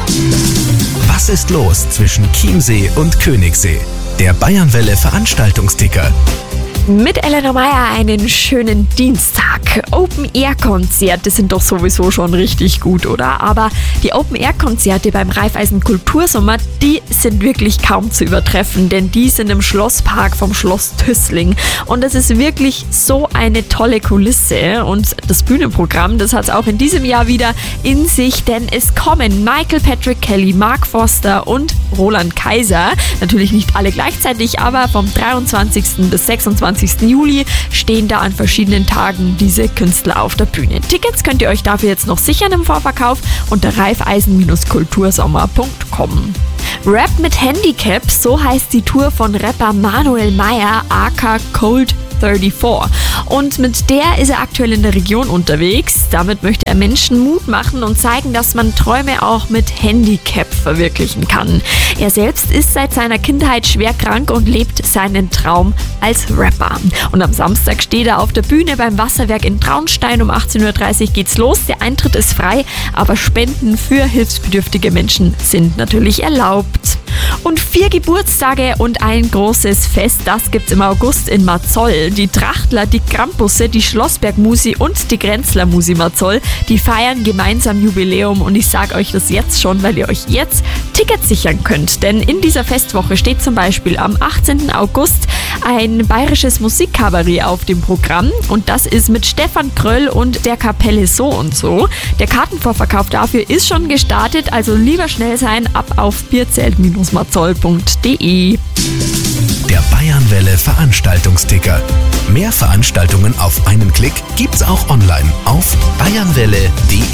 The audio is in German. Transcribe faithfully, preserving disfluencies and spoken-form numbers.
Was ist los zwischen Chiemsee und Königssee? Der Bayernwelle Veranstaltungsticker. Mit Elena Meyer einen schönen Dienstag. Open-Air-Konzerte sind doch sowieso schon richtig gut, oder? Aber die Open-Air-Konzerte beim Raiffeisen Kultursommer, die sind wirklich kaum zu übertreffen, denn die sind im Schlosspark vom Schloss Tüßling. Und das ist wirklich so eine tolle Kulisse. Und das Bühnenprogramm, das hat es auch in diesem Jahr wieder in sich, denn es kommen Michael Patrick Kelly, Mark Foster und Roland Kaiser. Natürlich nicht alle gleichzeitig, aber vom dreiundzwanzigsten bis sechsundzwanzigsten Juli stehen da an verschiedenen Tagen diese Künstler auf der Bühne. Tickets könnt ihr euch dafür jetzt noch sichern im Vorverkauf unter raiffeisen kultursommer punkt com. Rap mit Handicap, so heißt die Tour von Rapper Manuel Meyer aka Cold vierunddreißig. Und mit der ist er aktuell in der Region unterwegs. Damit möchte er Menschen Mut machen und zeigen, dass man Träume auch mit Handicap verwirklichen kann. Er selbst ist seit seiner Kindheit schwer krank und lebt seinen Traum als Rapper. Und am Samstag steht er auf der Bühne beim Wasserwerk in Traunstein. Um achtzehn Uhr dreißig geht's los. Der Eintritt ist frei, aber Spenden für hilfsbedürftige Menschen sind natürlich erlaubt. Und vier Geburtstage und ein großes Fest, das gibt's im August in Marzoll. Die Trachtler, die Krampusse, die Schlossberg-Musi und die Grenzler Musi Marzoll, die feiern gemeinsam Jubiläum und ich sage euch das jetzt schon, weil ihr euch jetzt Tickets sichern könnt. Denn in dieser Festwoche steht zum Beispiel am achtzehnten August ein bayerisches Musikkabarett auf dem Programm und das ist mit Stefan Kröll und der Kapelle So und So. Der Kartenvorverkauf dafür ist schon gestartet, also lieber schnell sein, ab auf bierzelt marzol punkt de. Der Bayernwelle Veranstaltungsticker. Mehr Veranstaltungen auf einen Klick gibt's auch online auf bayernwelle punkt de.